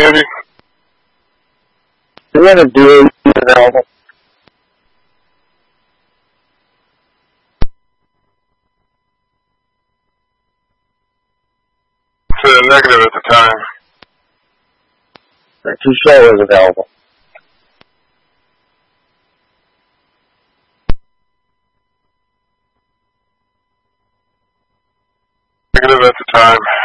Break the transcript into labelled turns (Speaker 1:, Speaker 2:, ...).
Speaker 1: Andy?
Speaker 2: Do you want to do it available?
Speaker 1: It's negative at the time.
Speaker 2: Too slow is available.
Speaker 1: Negative at the time.